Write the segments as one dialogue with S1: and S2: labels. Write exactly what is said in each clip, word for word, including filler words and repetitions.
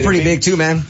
S1: Pretty big too, man.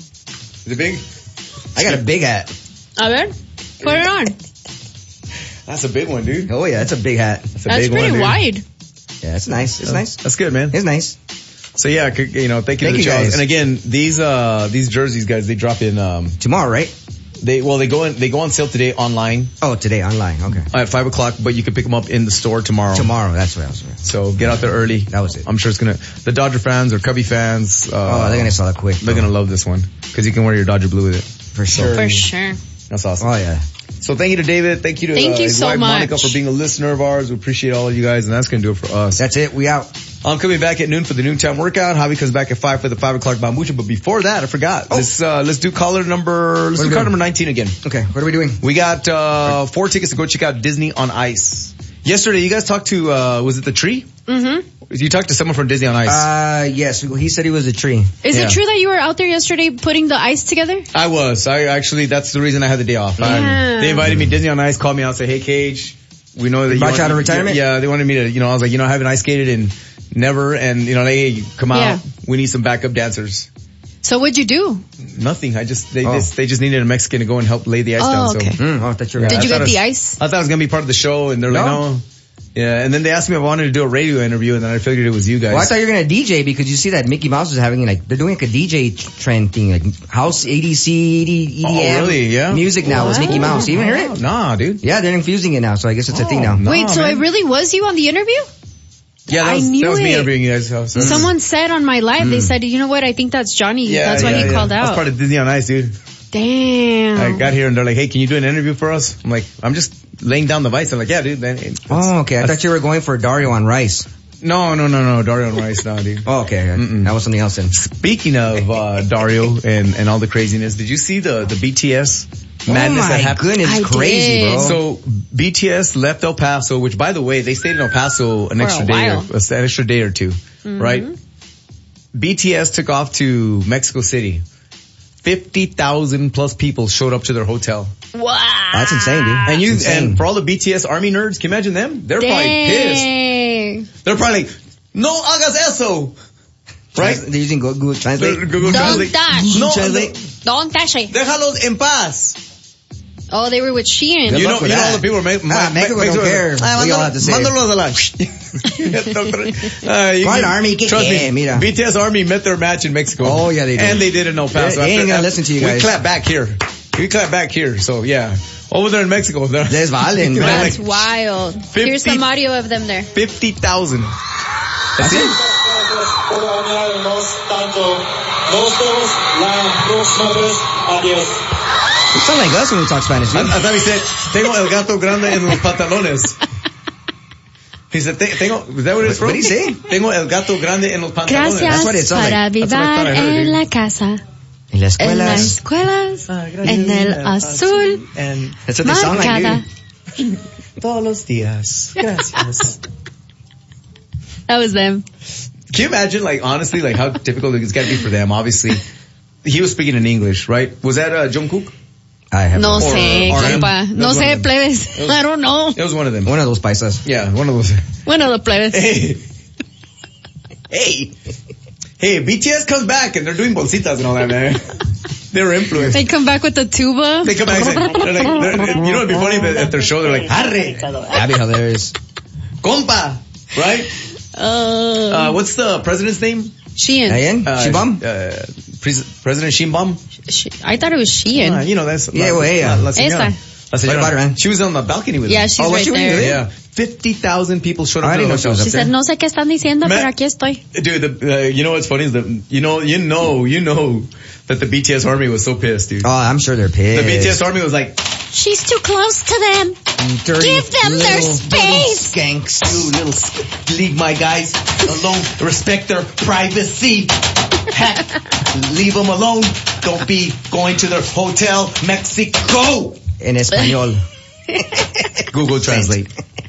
S2: Is it big?
S1: I got a big hat.
S3: A ver, put it on.
S2: That's a big one, dude.
S1: Oh yeah, it's a big hat.
S2: That's a
S3: That's
S2: big
S3: pretty
S2: one, dude.
S3: wide.
S1: Yeah, it's nice. It's
S2: Oh,
S1: nice.
S2: That's good, man.
S1: It's nice.
S2: So yeah, c- you know, thank you
S1: Thank
S2: to the
S1: you,
S2: Jaws.
S1: guys.
S2: And again, these uh these jerseys, guys, they drop in um
S1: Tomorrow, right?
S2: they well they go in they go on sale today online
S1: Oh, today online. Okay.
S2: at five o'clock, but you can pick them up in the store tomorrow.
S1: Tomorrow. That's what I was saying.
S2: So get out there early.
S1: That was it.
S2: I'm sure it's gonna the Dodger fans or Cubby fans. Uh,
S1: Oh, they're gonna sell it quick.
S2: They're
S1: bro.
S2: gonna love this one because you can wear your Dodger blue with it.
S1: for sure.
S3: For sure.
S2: That's awesome.
S1: Oh yeah.
S2: So thank you to David. Thank you to
S3: Thank
S2: uh,
S3: you
S2: his
S3: so
S2: wife Monica
S3: much.
S2: for being a listener of ours. We appreciate all of you guys, and that's gonna do it for us.
S1: That's it. We out.
S2: I'm coming back at noon for the noontime workout. Javi comes back at five for the five o'clock Bambucha. But before that, I forgot.
S1: Oh.
S2: Let's uh, let's do caller number. Let's
S1: What are
S2: do
S1: we
S2: caller
S1: doing?
S2: number nineteen again.
S1: Okay. What are we doing?
S2: We got uh four tickets to go check out Disney on Ice. Yesterday, you guys talked to uh was it the Tree?
S3: Mm-hmm.
S2: You talked to someone from Disney on Ice.
S1: Uh, yes. He said he was a tree.
S3: Is
S2: Yeah.
S3: it true that you were out there yesterday putting the ice together?
S2: I was. I actually, that's the reason I had the day off. I-
S3: Yeah.
S2: they invited me. Disney on Ice called me out and said, "Hey, Cage, we know that you
S1: Brought
S2: want-
S1: you out of retirement?
S2: Yeah, they wanted me to. You know, I was like, you know, I haven't ice skated in never, and you know, they hey, come out.
S3: Yeah.
S2: We need some backup dancers.
S3: So what'd you do?
S2: Nothing. I just they
S1: Oh.
S2: just they just needed a Mexican to go and help lay the ice
S3: Oh,
S2: down.
S3: okay.
S2: So
S1: Mm, oh, I thought you were
S2: Yeah,
S3: Did
S2: I
S3: you
S2: thought
S3: get
S2: it
S3: the
S2: was-
S3: ice?
S2: I thought it was gonna be part of the show, and they're like,
S1: No.
S2: no. Yeah, and then they asked me if I wanted to do a radio interview, and then I figured it was you guys.
S1: Well, I thought you were gonna D J because you see that Mickey Mouse is having like they're doing like a D J trend thing, like house A D C, E D M,
S2: Oh, really? Yeah.
S1: music now with
S3: What?
S1: Mickey Mouse. You even hear it?
S2: Nah, dude.
S1: Yeah, they're infusing it now, so I guess it's a thing now.
S2: no.
S3: Wait, so
S2: man.
S3: it really was you on the interview?
S2: Yeah, that
S3: I
S2: was,
S3: knew
S2: that was me
S3: it.
S2: interviewing you guys. So- so-
S3: Someone said on my live, they said, you know what, I think that's Johnny.
S2: Yeah,
S3: that's why
S2: yeah,
S3: he
S2: yeah.
S3: called
S2: I was
S3: out.
S2: part of Disney on Ice, dude.
S3: Damn.
S2: I got here and they're like, hey, can you do an interview for us? I'm like, I'm just laying down the vice. I'm like, yeah, dude. Then it's-
S1: Oh, okay. I thought you were going for Dario on Rice.
S2: No, no, no, no. Dario and Rice, no, dude.
S1: Oh, okay.
S2: Mm-mm.
S1: That was something else then.
S2: Speaking of uh, Dario and, and all the craziness, did you see the, the B T S madness
S1: oh
S2: that
S1: my
S2: happened?
S1: goodness,
S3: I
S1: crazy,
S3: did.
S1: bro.
S2: So B T S left El Paso, which by the way, they stayed in El Paso an
S3: For a
S2: extra day, or,
S3: while.
S2: an extra day or two, right? B T S took off to Mexico City. fifty thousand plus people showed up to their hotel.
S3: Wow.
S1: That's insane, dude.
S2: And you,
S1: That's insane.
S2: and for all the B T S army nerds, can you imagine them? They're probably pissed.
S3: Dang.
S2: They're probably like, no hagas eso. Right?
S1: They're using Go- Google Translate.
S2: Google
S3: Don't
S2: Translate.
S3: touch.
S2: No,
S1: Translate.
S3: Don't touch it.
S2: déjalos en paz.
S3: Oh, they were with Shein.
S1: Good
S2: You know,
S1: luck with
S2: you know
S1: that.
S2: all the people are ma-
S1: Ah,
S2: ma-
S1: Mexico
S2: ma-
S1: don't care.
S2: Ah,
S1: We all have to say it.
S2: Mándalos a la. Uh, you
S1: ¿Cuál
S2: can-
S1: army? ¿Qué
S2: Trust
S1: qué?
S2: me,
S1: Mira.
S2: B T S Army met their match in Mexico.
S1: Oh, yeah, they did.
S2: And they did in El Paso.
S1: They- they ain't
S2: After-
S1: gonna listen to you
S2: We
S1: guys.
S2: clap back here. We clap back here. So yeah. Over there in Mexico. They're
S1: Les valen,
S2: they're
S1: man.
S3: That's
S2: like
S3: wild.
S2: fifty
S3: Here's some audio of them there.
S2: fifty thousand. That's it.
S4: por acompañarnos tanto. Nos vemos la próxima vez. Adiós.
S1: You sound like us when we talk Spanish,
S2: I,
S1: dude.
S2: I thought he said, tengo el gato grande en los pantalones. He said, "Te- tengo, is that what it's from?
S1: What did he say?
S2: Tengo el gato grande en los pantalones.
S1: That's what it
S3: Gracias
S1: sounds
S3: para
S1: like.
S2: That's what I
S3: avivar
S2: thought I heard,
S3: en
S2: dude.
S3: la casa,
S1: En las
S3: en las
S1: escuelas.
S3: escuelas, en el azul
S2: And
S1: That's what they sound like,
S3: marcada.
S1: dude.
S2: todos los días. Gracias.
S3: That was them.
S2: Can you imagine, like, honestly, like, how difficult it's gotta be for them? Obviously, he was speaking in English, right? Was that, uh, Jungkook?
S1: I have
S3: No
S2: Or-
S3: sé,
S2: or him.
S3: compa.
S2: That
S3: No
S2: was one
S3: sé,
S2: of them.
S3: plebes.
S2: was-
S3: I don't know.
S2: It was one of them.
S1: one of those paisas.
S2: Yeah, one of those.
S3: One of the plebes.
S2: Hey. Hey. Hey, B T S comes back and they're doing bolsitas and all that, man. They were influenced.
S3: They come back with the tuba.
S2: They come back and say, they're like, they're, you know what'd be funny? At their show, they're like, arre,
S1: That'd be hilarious.
S2: compa, right?
S3: Uh,
S2: Uh, what's the president's name?
S3: Shein.
S2: Uh,
S1: Ayan? Shibam?
S2: Uh, Pres- President Shimbam?
S3: She, I thought it was Shein.
S2: Uh, you know, that's...
S1: Yeah,
S2: la,
S1: well, yeah.
S2: La, la señora.
S3: Esa.
S2: La señora.
S1: What about her, man?
S2: She was on the balcony with
S3: Yeah,
S2: him.
S3: she's
S1: Oh, was
S3: right
S1: she really?
S3: there.
S2: Yeah. fifty thousand people showed up
S1: I
S2: to the
S1: didn't know she
S2: hotel.
S1: was up
S3: She
S1: there.
S3: said, no sé qué están diciendo,
S2: Ma-
S3: pero aquí estoy.
S2: Dude, the, uh, you know what's funny is that, you know, you know, you know that the B T S army was so pissed, dude.
S1: Oh, I'm sure they're pissed.
S2: The B T S army was like,
S3: She's too close to them.
S1: Dirty
S3: Give them their
S1: little-
S3: space.
S1: little Skanks.
S2: you little, sk- leave my guys alone, respect their privacy. Heck, leave them alone. Don't be going to their hotel, Mexico.
S1: En español.
S2: Google Translate.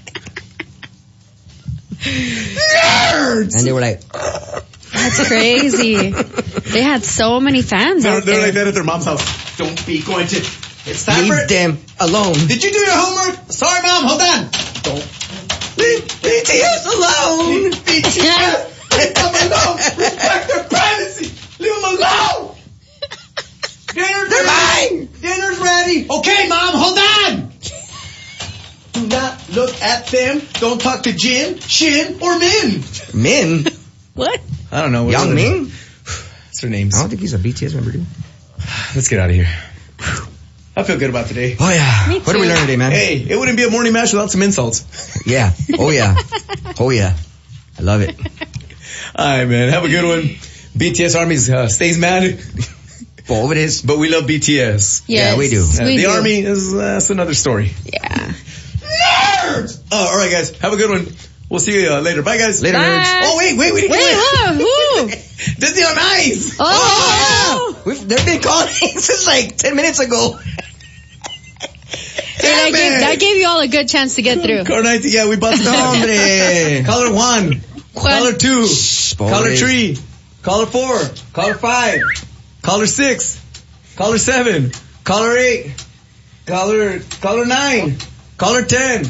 S2: Nerds!
S1: And they were like,
S3: That's crazy. They had so many fans
S2: They're,
S3: out
S2: they're
S3: there.
S2: like that at their mom's house. Don't be going to, it's time for,
S1: leave them alone.
S2: did you do your homework? Sorry mom, hold on. Don't. Leave B T S alone. Leave B T S. Leave them alone. Respect their privacy. Leave them alone! Dinner's
S1: They're
S2: ready!
S1: mine!
S2: Dinner's ready! Okay, Mom, hold on! Do not look at them. Don't talk to Jin, Shin, or Min.
S1: Min?
S3: What?
S2: I don't know. What
S1: Young Min?
S2: What's their names?
S1: I don't think he's a B T S member, dude.
S2: Let's get out of here. I feel good about today.
S1: Oh, yeah.
S3: Me
S1: What did we
S3: too.
S1: learn today, man?
S2: Hey, it wouldn't be a morning match without some insults.
S1: Yeah. Oh, yeah. Oh, yeah. I love it.
S2: All right, man. Have a good one. B T S Army uh, stays mad,
S1: Oh, it is.
S2: but we love B T S.
S3: Yes,
S1: Yeah, we do.
S2: Uh,
S3: we
S2: the
S3: do.
S2: Army is uh, that's another story.
S3: Yeah.
S2: Nerds! Oh, all right, guys. Have a good one. We'll see you uh, later. Bye, guys.
S1: Later,
S3: Bye.
S1: nerds.
S2: Oh, wait, wait, wait.
S3: Wait, whoa, who?
S2: Disney on Ice.
S3: Oh!
S1: We've, they've been calling since like ten minutes ago.
S3: Dude, that,
S2: Damn
S3: gave,
S2: it.
S3: that gave you all a good chance to get through.
S2: Car nineteen, yeah, we bought some
S1: Hombre.
S2: Caller one. Caller two. Caller
S1: pobres.
S2: three. Caller four. Caller five. Caller six. Caller seven. Caller eight. Caller, caller nine. Caller ten.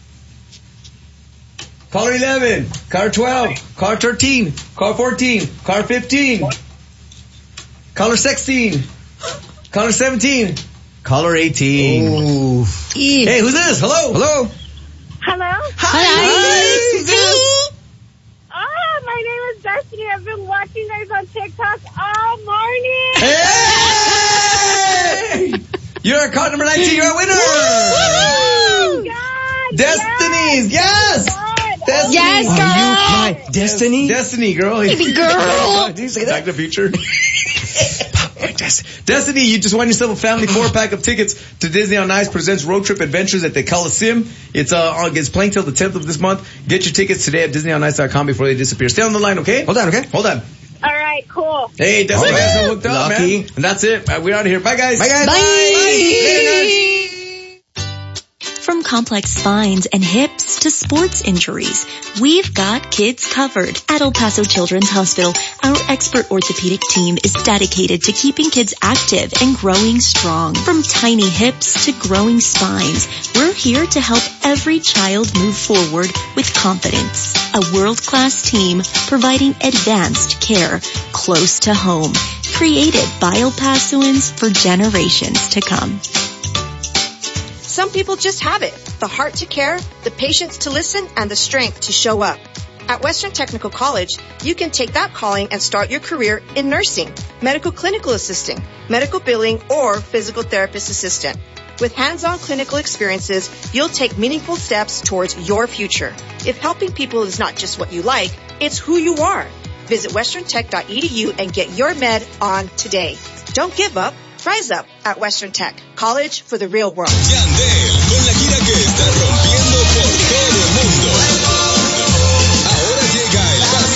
S2: Caller eleven. Caller twelve. Caller thirteen. Caller fourteen. Caller fifteen. Caller sixteen. Caller seventeen. Caller eighteen.
S1: Ooh.
S3: Ew.
S2: Hey, who's this? Hello.
S1: Hello?
S5: Hello?
S3: Hi.
S2: Who's this?
S5: Oh, my name is Destiny. I've been watching you guys on TikTok all morning.
S2: Hey! You're at card number nineteen. You're a winner.
S5: Oh, God.
S2: Destiny's. Yes.
S5: God.
S2: Destiny.
S3: Yes,
S1: Are
S3: girl.
S1: you my destiny?
S2: Destiny, girl.
S3: Baby girl.
S1: Did you say
S2: Back
S1: that?
S2: to the Future. Destiny, you just won yourself a family four-pack of tickets to Disney on Ice presents Road Trip Adventures at the Coliseum. It's uh, on- it's playing till the tenth of this month. Get your tickets today at disney on ice dot com before they disappear. Stay on the line, okay?
S1: Hold on, okay?
S2: Hold on.
S5: All right, cool.
S2: Hey, Destiny,
S1: All right.
S2: guys, I'm hooked up,
S1: Lucky.
S2: man. And that's it. Uh, we're out of here. Bye, guys.
S1: Bye, guys.
S3: Bye.
S2: Later, nerds.
S6: From complex spines and hips to sports injuries, we've got kids covered. At El Paso Children's Hospital, our expert orthopedic team is dedicated to keeping kids active and growing strong. From tiny hips to growing spines, we're here to help every child move forward with confidence. A world-class team providing advanced care close to home, created by El Pasoans for generations to come.
S7: Some people just have it, the heart to care, the patience to listen, and the strength to show up. At Western Technical College, you can take that calling and start your career in nursing, medical clinical assisting, medical billing, or physical therapist assistant. With hands-on clinical experiences, you'll take meaningful steps towards your future. If helping people is not just what you like, it's who you are. Visit western tech dot e d u and get your med on today. Don't give up. Rise up at Western Tech, college for the real world.
S8: Yandel, con la gira que está